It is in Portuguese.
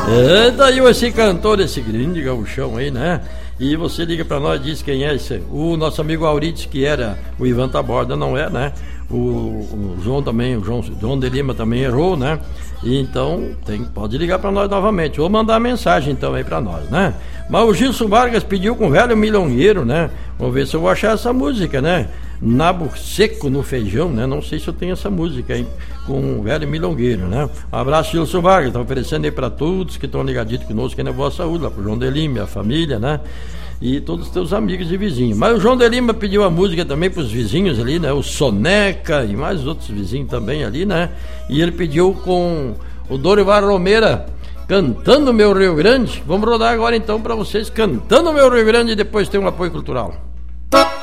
Daí esse cantor, esse grande gauchão aí, né? E você liga pra nós, diz quem é esse. O nosso amigo Aurides, que era o Ivan Taborda, não é, né? O João também, o João de Lima também errou, né? E então pode ligar pra nós novamente. Vou mandar mensagem então aí pra nós, né? Mas o Gilson Vargas pediu com o velho milongueiro, né? Vamos ver se eu vou achar essa música, né? Nabo seco no feijão, né? Não sei se eu tenho essa música aí com o velho milongueiro, né? Um abraço, Gilson Vargas, tá oferecendo aí pra todos que estão ligaditos conosco aí na Boa Saúde, lá pro João de Lima, a família, né? E todos os teus amigos e vizinhos. Mas o João de Lima pediu a música também pros vizinhos ali, né? O Soneca e mais outros vizinhos também ali, né? E ele pediu com o Dorival Romeira, Cantando Meu Rio Grande. Vamos rodar agora então pra vocês, Cantando Meu Rio Grande, e depois tem um apoio cultural.